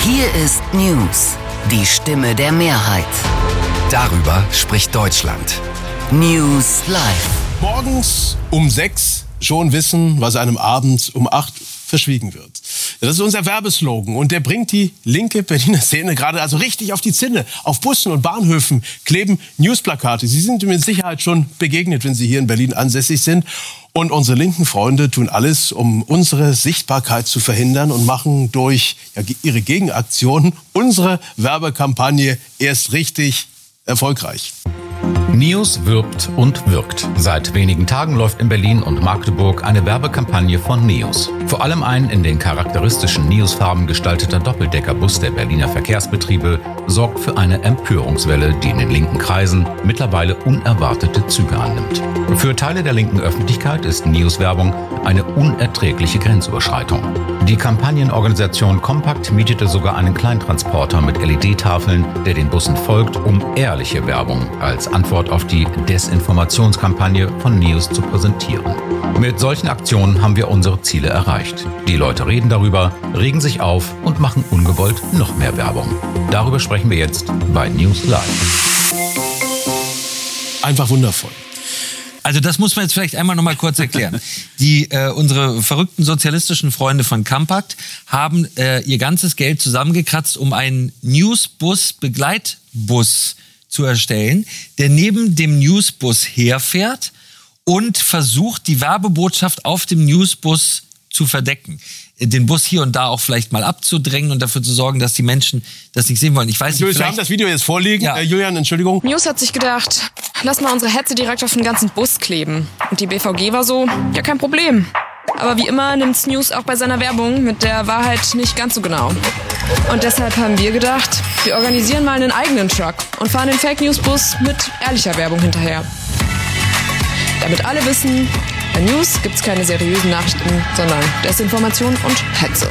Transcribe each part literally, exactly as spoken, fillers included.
Hier ist News, die Stimme der Mehrheit. Darüber spricht Deutschland. News Live. Morgens um sechs schon wissen, was einem abends um acht verschwiegen wird. Das ist unser Werbeslogan und der bringt die linke Berliner Szene gerade also richtig auf die Zinne. Auf Bussen und Bahnhöfen kleben Newsplakate. Sie sind mit Sicherheit schon begegnet, wenn Sie hier in Berlin ansässig sind. Und unsere linken Freunde tun alles, um unsere Sichtbarkeit zu verhindern und machen durch ja, ihre Gegenaktionen unsere Werbekampagne erst richtig erfolgreich. Neos wirbt und wirkt. Seit wenigen Tagen läuft in Berlin und Magdeburg eine Werbekampagne von Neos. Vor allem ein in den charakteristischen Neos-Farben gestalteter Doppeldeckerbus der Berliner Verkehrsbetriebe sorgt für eine Empörungswelle, die in den linken Kreisen mittlerweile unerwartete Züge annimmt. Für Teile der linken Öffentlichkeit ist Neos-Werbung eine unerträgliche Grenzüberschreitung. Die Kampagnenorganisation Compact mietete sogar einen Kleintransporter mit L E D-Tafeln, der den Bussen folgt, um ehrliche Werbung als Antwort auf die Desinformationskampagne von Neos zu präsentieren. Mit solchen Aktionen haben wir unsere Ziele erreicht. Die Leute reden darüber, regen sich auf und machen ungewollt noch mehr Werbung. Darüber sprechen wir jetzt bei News Live. Einfach wundervoll. Also das muss man jetzt vielleicht einmal noch mal kurz erklären. Die äh, unsere verrückten sozialistischen Freunde von Compact haben äh, ihr ganzes Geld zusammengekratzt, um einen Newsbus-Begleitbus zu erstellen, der neben dem Newsbus herfährt und versucht, die Werbebotschaft auf dem Newsbus zu verdecken. Den Bus hier und da auch vielleicht mal abzudrängen und dafür zu sorgen, dass die Menschen das nicht sehen wollen. Ich weiß nicht, wir haben das Video jetzt vorliegen. Ja. Äh, Julian, Entschuldigung. News hat sich gedacht, lass mal unsere Hetze direkt auf den ganzen Bus kleben. Und die B V G war so, ja, kein Problem. Aber wie immer nimmt's News auch bei seiner Werbung mit der Wahrheit nicht ganz so genau. Und deshalb haben wir gedacht, wir organisieren mal einen eigenen Truck und fahren den Fake-News-Bus mit ehrlicher Werbung hinterher. Damit alle wissen, bei News gibt's keine seriösen Nachrichten, sondern Desinformation und Hetze.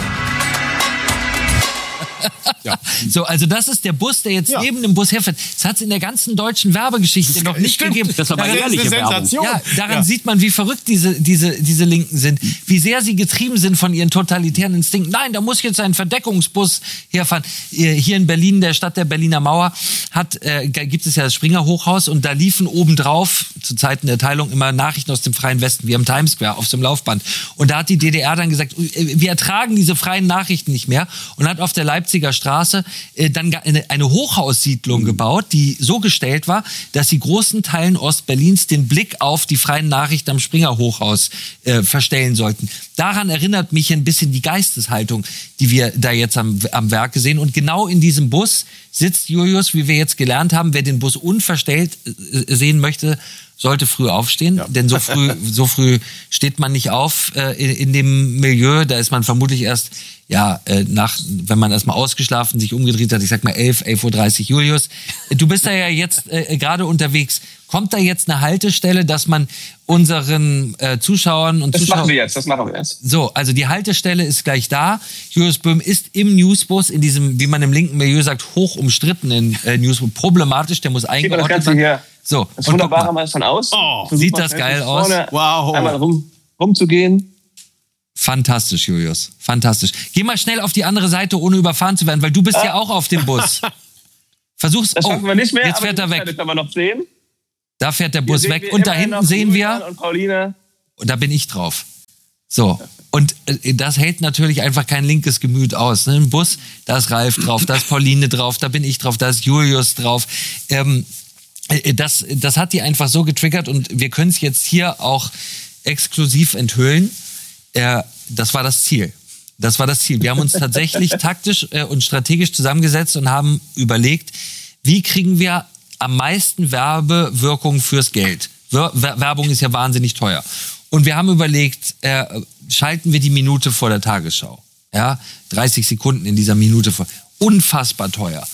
Ja. So, also das ist der Bus, der jetzt ja. neben dem Bus herfährt. Das hat es in der ganzen deutschen Werbegeschichte noch nicht Stimmt. gegeben. Das war eine ehrliche Werbung. Ja, daran ja. sieht man, wie verrückt diese, diese, diese Linken sind. Wie sehr sie getrieben sind von ihren totalitären Instinkten. Nein, da muss jetzt ein Verdeckungsbus herfahren. Hier in Berlin, der Stadt der Berliner Mauer, hat, äh, gibt es ja das Springer Hochhaus und da liefen obendrauf zu Zeiten der Teilung immer Nachrichten aus dem Freien Westen, wie am Times Square auf so einem Laufband. Und da hat die D D R dann gesagt, wir ertragen diese freien Nachrichten nicht mehr und hat auf der Leipziger Straße äh, dann eine, eine Hochhaussiedlung mhm. gebaut, die so gestellt war, dass sie großen Teilen Ostberlins den Blick auf die freien Nachrichten am Springer Hochhaus äh, verstellen sollten. Daran erinnert mich ein bisschen die Geisteshaltung, die wir da jetzt am, am Werke sehen. Und genau in diesem Bus sitzt Julius, wie wir jetzt gelernt haben. Wer den Bus unverstellt äh, sehen möchte, sollte früh aufstehen, ja. denn so früh, so früh steht man nicht auf äh, in, in dem Milieu. Da ist man vermutlich erst, ja, äh, nach, wenn man erst mal ausgeschlafen, sich umgedreht hat, ich sag mal elf, elf Uhr dreißig. Julius, du bist da ja jetzt äh, gerade unterwegs. Kommt da jetzt eine Haltestelle, dass man unseren äh, Zuschauern und das Zuschauern... Das machen wir jetzt, das machen wir jetzt. So, also die Haltestelle ist gleich da. Julius Böhm ist im Newsbus, in diesem, wie man im linken Milieu sagt, hoch umstrittenen äh, Newsbus. Problematisch, der muss eingeordnet werden. So, das ist wunderbar mal von aus. Oh, sieht das geil aus. Wow. Einmal rum, rumzugehen. Fantastisch, Julius. Fantastisch. Geh mal schnell auf die andere Seite, ohne überfahren zu werden, weil du bist ah. ja auch auf dem Bus. Versuch's. Das schaffen oh, wir nicht mehr. Jetzt fährt er weg. Das können wir noch sehen. Da fährt der Bus weg. Und da hinten sehen wir... Und Pauline. Und da bin ich drauf. So. Und äh, das hält natürlich einfach kein linkes Gemüt aus. Ne? Ein Bus, da ist Ralf drauf, da ist Pauline drauf, da bin ich drauf, da ist Julius drauf. Ähm, Das, das hat die einfach so getriggert und wir können es jetzt hier auch exklusiv enthüllen. Äh, das war das Ziel. Das war das Ziel. Wir haben uns tatsächlich taktisch äh, und strategisch zusammengesetzt und haben überlegt, wie kriegen wir am meisten Werbewirkung fürs Geld. Wer- Werbung ist ja wahnsinnig teuer. Und wir haben überlegt, äh, schalten wir die Minute vor der Tagesschau. Ja, dreißig Sekunden in dieser Minute vor. Unfassbar teuer.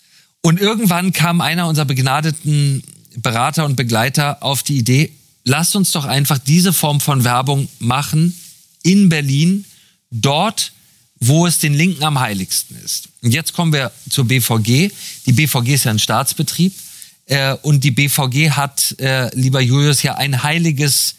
Und irgendwann kam einer unserer begnadeten Berater und Begleiter auf die Idee, lasst uns doch einfach diese Form von Werbung machen in Berlin, dort, wo es den Linken am heiligsten ist. Und jetzt kommen wir zur B V G. Die B V G ist ja ein Staatsbetrieb äh, und die B V G hat, äh, lieber Julius, ja ein heiliges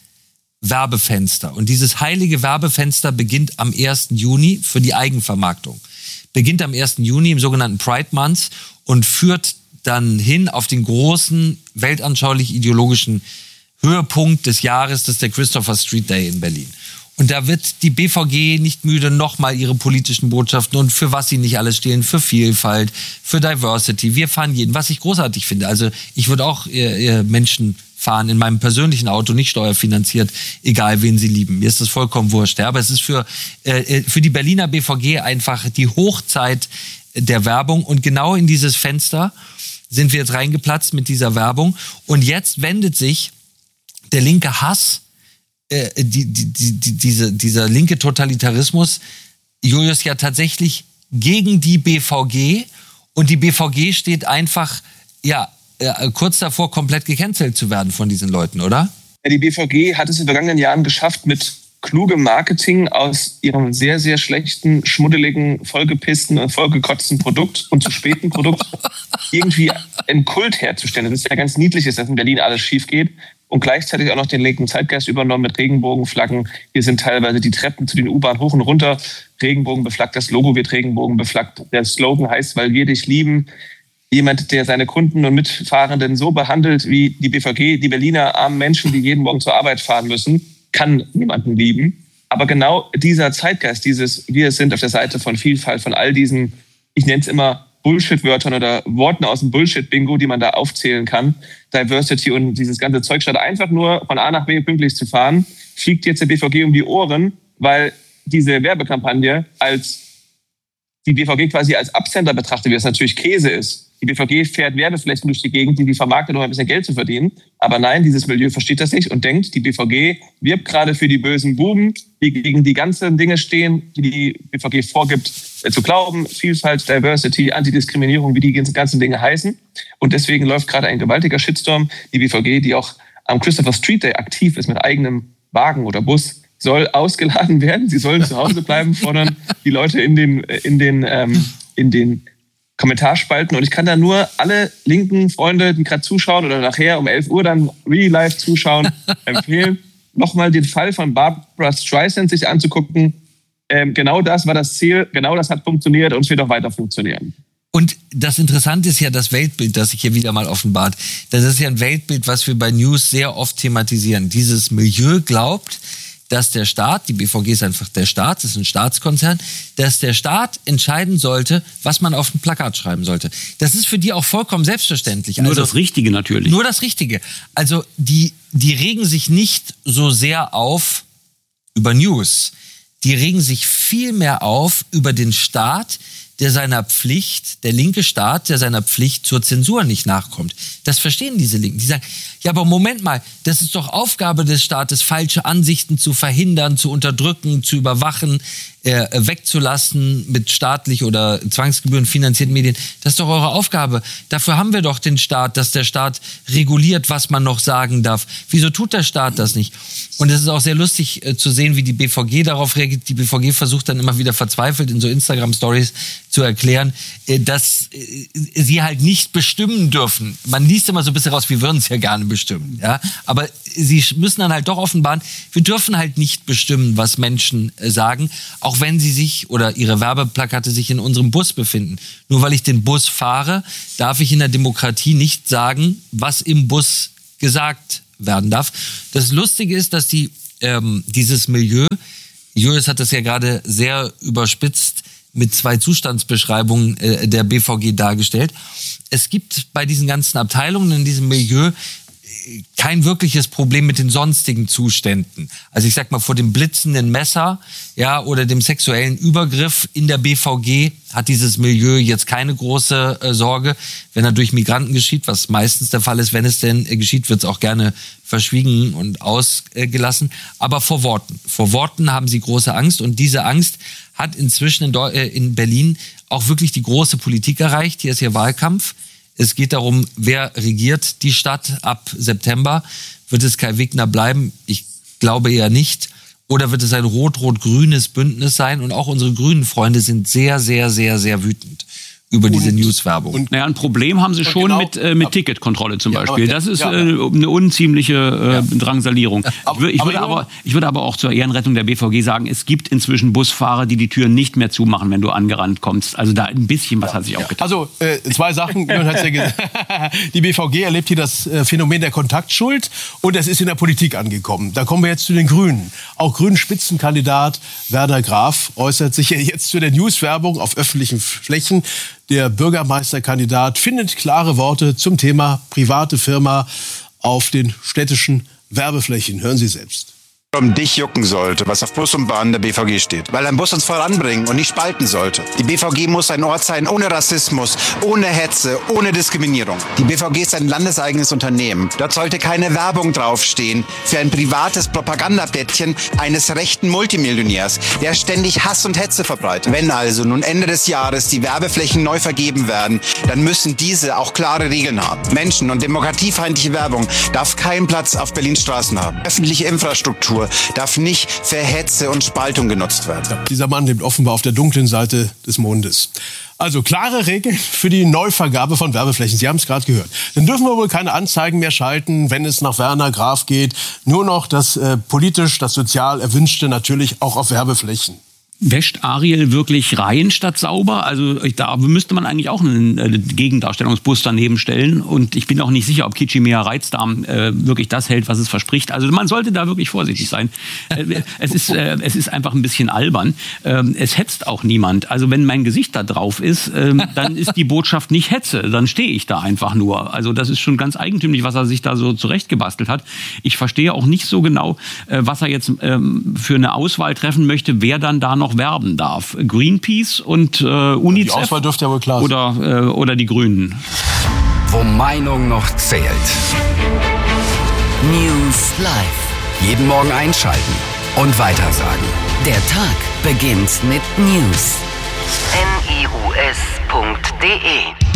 Werbefenster. Und dieses heilige Werbefenster beginnt am ersten Juni für die Eigenvermarktung. beginnt am ersten Juni im sogenannten Pride Month und führt dann hin auf den großen weltanschaulich-ideologischen Höhepunkt des Jahres, das ist der Christopher Street Day in Berlin. Und da wird die B V G nicht müde, nochmal ihre politischen Botschaften und für was sie nicht alles stehen, für Vielfalt, für Diversity. Wir fahren jeden, was ich großartig finde. Also ich würde auch äh, Menschen fahren in meinem persönlichen Auto, nicht steuerfinanziert, egal wen sie lieben. Mir ist das vollkommen wurscht. Ja, aber es ist für, äh, für die Berliner B V G einfach die Hochzeit der Werbung. Und genau in dieses Fenster sind wir jetzt reingeplatzt mit dieser Werbung. Und jetzt wendet sich der linke Hass, äh, die, die, die, diese, dieser linke Totalitarismus, Julius, ja tatsächlich gegen die B V G. Und die B V G steht einfach, ja, äh, kurz davor, komplett gecancelt zu werden von diesen Leuten, oder? Ja, die B V G hat es in den vergangenen Jahren geschafft, mit klugem Marketing aus ihrem sehr, sehr schlechten, schmuddeligen, vollgepissten und vollgekotzten Produkt und zu späten Produkt irgendwie einen Kult herzustellen. Das ist ja ganz niedlich, dass in Berlin alles schief geht. Und gleichzeitig auch noch den linken Zeitgeist übernommen mit Regenbogenflaggen. Hier sind teilweise die Treppen zu den U-Bahnen hoch und runter regenbogenbeflaggt. Das Logo wird regenbogenbeflaggt. Der Slogan heißt, weil wir dich lieben. Jemand, der seine Kunden und Mitfahrenden so behandelt wie die B V G, die Berliner armen Menschen, die jeden Morgen zur Arbeit fahren müssen, kann niemanden lieben. Aber genau dieser Zeitgeist, dieses wir sind auf der Seite von Vielfalt, von all diesen, ich nenne es immer Bullshit-Wörtern oder Worten aus dem Bullshit-Bingo, die man da aufzählen kann, Diversity und dieses ganze Zeug, statt einfach nur von A nach B pünktlich zu fahren, fliegt jetzt der B V G um die Ohren, weil diese Werbekampagne als die B V G quasi als Absender betrachtet, wie es natürlich Käse ist. Die B V G fährt Werbeflächen durch die Gegend, die die vermarktet, um ein bisschen Geld zu verdienen. Aber nein, dieses Milieu versteht das nicht und denkt, die B V G wirbt gerade für die bösen Buben, die gegen die ganzen Dinge stehen, die die B V G vorgibt, äh, zu glauben. Vielfalt, Diversity, Antidiskriminierung, wie die ganzen Dinge heißen. Und deswegen läuft gerade ein gewaltiger Shitstorm. Die B V G, die auch am Christopher Street Day aktiv ist mit eigenem Wagen oder Bus, soll ausgeladen werden. Sie sollen zu Hause bleiben, fordern die Leute in den, in den, ähm, in den Kommentarspalten. Und ich kann da nur alle linken Freunde, die gerade zuschauen oder nachher um elf Uhr dann real live zuschauen, empfehlen, nochmal den Fall von Barbra Streisand sich anzugucken. Ähm, genau das war das Ziel, genau das hat funktioniert und es wird auch weiter funktionieren. Und das Interessante ist ja das Weltbild, das sich hier wieder mal offenbart. Das ist ja ein Weltbild, was wir bei News sehr oft thematisieren. Dieses Milieu glaubt, dass der Staat, die B V G ist einfach der Staat, das ist ein Staatskonzern, dass der Staat entscheiden sollte, was man auf ein Plakat schreiben sollte. Das ist für die auch vollkommen selbstverständlich. Nur also, das Richtige natürlich. Nur das Richtige. Also die, die regen sich nicht so sehr auf über News. Die regen sich viel mehr auf über den Staat, der seiner Pflicht, der linke Staat, der seiner Pflicht zur Zensur nicht nachkommt. Das verstehen diese Linken. Die sagen, ja, aber Moment mal, das ist doch Aufgabe des Staates, falsche Ansichten zu verhindern, zu unterdrücken, zu überwachen, äh, wegzulassen mit staatlich oder Zwangsgebühren finanzierten Medien. Das ist doch eure Aufgabe. Dafür haben wir doch den Staat, dass der Staat reguliert, was man noch sagen darf. Wieso tut der Staat das nicht? Und es ist auch sehr lustig äh, zu sehen, wie die B V G darauf reagiert. Die B V G versucht dann immer wieder verzweifelt in so Instagram-Stories zu erklären, äh, dass äh, sie halt nicht bestimmen dürfen. Man liest immer so ein bisschen raus, wir würden es ja gerne bestimmen. Ja? Aber sie müssen dann halt doch offenbaren, wir dürfen halt nicht bestimmen, was Menschen äh, sagen, auch wenn sie sich oder ihre Werbeplakate sich in unserem Bus befinden. Nur weil ich den Bus fahre, darf ich in der Demokratie nicht sagen, was im Bus gesagt werden darf. Das Lustige ist, dass die ähm, dieses Milieu, Julius hat das ja gerade sehr überspitzt mit zwei Zustandsbeschreibungen äh, der B V G dargestellt. Es gibt bei diesen ganzen Abteilungen in diesem Milieu kein wirkliches Problem mit den sonstigen Zuständen. Also ich sag mal, vor dem blitzenden Messer, ja, oder dem sexuellen Übergriff in der B V G hat dieses Milieu jetzt keine große äh, Sorge. Wenn er durch Migranten geschieht, was meistens der Fall ist, wenn es denn äh, geschieht, wird es auch gerne verschwiegen und ausgelassen. Aber vor Worten. Vor Worten haben sie große Angst und diese Angst hat inzwischen in, Deu- äh, in Berlin auch wirklich die große Politik erreicht. Hier ist ihr Wahlkampf. Es geht darum, wer regiert die Stadt ab September. Wird es Kai Wegner bleiben? Ich glaube eher nicht. Oder wird es ein rot-rot-grünes Bündnis sein? Und auch unsere grünen Freunde sind sehr, sehr, sehr, sehr wütend über diese News-Werbung. Und naja, ein Problem haben sie schon genau, mit, äh, mit Ticketkontrolle zum ja, Beispiel. aber, Das ist ja, äh, eine unziemliche äh, ja. Drangsalierung. Aber, ich, ich, aber würde aber, ich würde aber auch zur Ehrenrettung der B V G sagen, es gibt inzwischen Busfahrer, die die Türen nicht mehr zumachen, wenn du angerannt kommst. Also da ein bisschen was ja. hat sich auch getan. Also äh, zwei Sachen. Hat's ja gesagt. Die B V G erlebt hier das äh, Phänomen der Kontaktschuld und es ist in der Politik angekommen. Da kommen wir jetzt zu den Grünen. Auch Grünen-Spitzenkandidat Werner Graf äußert sich ja jetzt zu der Newswerbung auf öffentlichen Flächen. Der Bürgermeisterkandidat findet klare Worte zum Thema private Firma auf den städtischen Werbeflächen. Hören Sie selbst. Um dich jucken sollte, was auf Bus und Bahn der B V G steht. Weil ein Bus uns voranbringen und nicht spalten sollte. Die B V G muss ein Ort sein ohne Rassismus, ohne Hetze, ohne Diskriminierung. Die B V G ist ein landeseigenes Unternehmen. Dort sollte keine Werbung draufstehen für ein privates Propagandablättchen eines rechten Multimillionärs, der ständig Hass und Hetze verbreitet. Wenn also nun Ende des Jahres die Werbeflächen neu vergeben werden, dann müssen diese auch klare Regeln haben. Menschen- und demokratiefeindliche Werbung darf keinen Platz auf Berlins Straßen haben. Öffentliche Infrastruktur darf nicht für Hetze und Spaltung genutzt werden. Ja, dieser Mann lebt offenbar auf der dunklen Seite des Mondes. Also klare Regeln für die Neuvergabe von Werbeflächen. Sie haben es gerade gehört. Dann dürfen wir wohl keine Anzeigen mehr schalten, wenn es nach Werner Graf geht. Nur noch das äh, politisch, das sozial Erwünschte natürlich auch auf Werbeflächen. Wäscht Ariel wirklich rein statt sauber? Also da müsste man eigentlich auch einen äh, Gegendarstellungsbus daneben stellen. Und ich bin auch nicht sicher, ob Kitschimea Reizdarm äh, wirklich das hält, was es verspricht. Also man sollte da wirklich vorsichtig sein. Äh, es ist, äh, es ist einfach ein bisschen albern. Ähm, es hetzt auch niemand. Also wenn mein Gesicht da drauf ist, ähm, dann ist die Botschaft nicht Hetze. Dann stehe ich da einfach nur. Also das ist schon ganz eigentümlich, was er sich da so zurechtgebastelt hat. Ich verstehe auch nicht so genau, äh, was er jetzt ähm, für eine Auswahl treffen möchte, wer dann da noch werben darf. Greenpeace und äh, UNICEF. Die Auswahl dürfte ja wohl klar sein. Oder, äh, oder die Grünen. Wo Meinung noch zählt. News Live. Jeden Morgen einschalten und weitersagen. Der Tag beginnt mit News. N I U S punkt D E